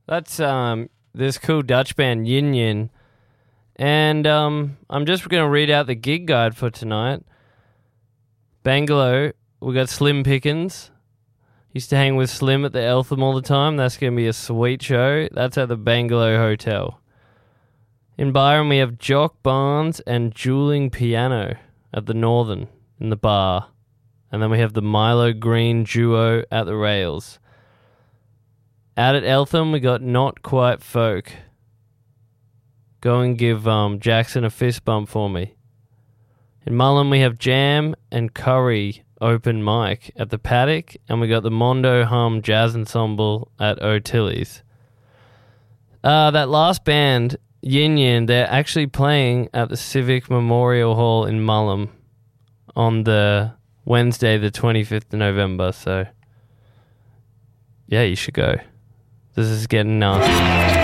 That's this cool Dutch band Yin Yin. And I'm just going to read out the gig guide for tonight. Bangalow, we got Slim Pickens. Used to hang with Slim at the Eltham all the time. That's going to be a sweet show. That's at the Bangalow Hotel. In Byron, we have Jock Barnes and Dueling Piano at the Northern in the bar. And then we have the Milo Green Duo at the Rails. Out at Eltham, we got Not Quite Folk. Go and give Jackson a fist bump for me. In Mullen, we have Jam and Curry open mic at the Paddock, and we got the Mondo Hum Jazz Ensemble at O'Tilly's. That last band, Yin Yin, they're actually playing at the Civic Memorial Hall in Mullen on the Wednesday, the 25th of November, so yeah, you should go. This is getting nasty.